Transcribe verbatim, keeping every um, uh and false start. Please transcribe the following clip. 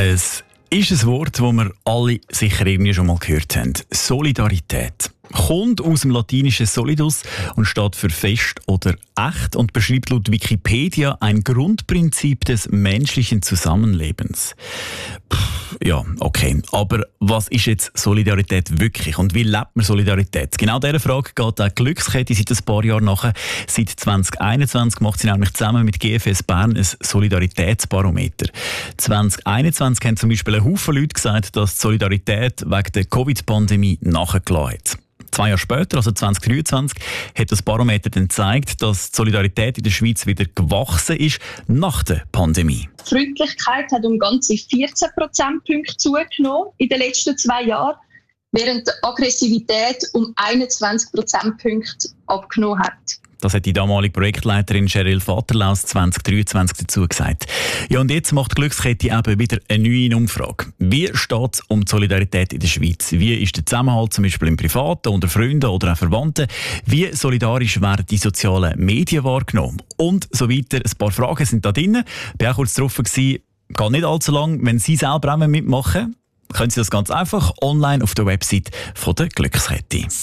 Es ist ein Wort, das wir alle sicher irgendwie schon mal gehört haben. Solidarität. Kommt aus dem latinischen solidus und steht für fest oder echt und beschreibt laut Wikipedia ein Grundprinzip des menschlichen Zusammenlebens. Pff, ja, okay. Aber was ist jetzt Solidarität wirklich und wie lebt man Solidarität? Genau dieser Frage geht auch Glückskette seit ein paar Jahren nach. Seit zwanzig einundzwanzig macht sie nämlich zusammen mit G F S Bern ein Solidaritätsbarometer. zwanzig einundzwanzig haben zum Beispiel ein Haufen Leute gesagt, dass die Solidarität wegen der Covid-Pandemie nachgelassen hat. Zwei Jahre später, also zwanzig dreiundzwanzig, hat das Barometer dann gezeigt, dass die Solidarität in der Schweiz wieder gewachsen ist nach der Pandemie. Die Freundlichkeit hat um ganze vierzehn Prozentpunkte zugenommen in den letzten zwei Jahren, während die Aggressivität um einundzwanzig Prozentpunkte abgenommen hat. Das hat die damalige Projektleiterin Cheryl Vaterlaus zwanzig dreiundzwanzig dazu gesagt. Ja, und jetzt macht die Glückskette eben wieder eine neue Umfrage. Wie steht es um die Solidarität in der Schweiz? Wie ist der Zusammenhalt zum Beispiel im Privaten, unter Freunden oder auch Verwandten? Wie solidarisch werden die sozialen Medien wahrgenommen? Und so weiter. Ein paar Fragen sind da drin. Ich war auch kurz drauf, geht nicht allzu lang. Wenn Sie selber auch mitmachen, können Sie das ganz einfach online auf der Website von der Glückskette.